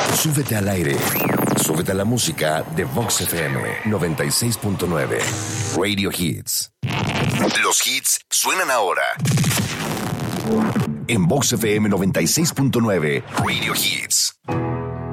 Súbete al aire. Súbete a la música de Vox FM 96.9. Radio Hits. Los hits suenan ahora. En Vox FM 96.9. Radio Hits.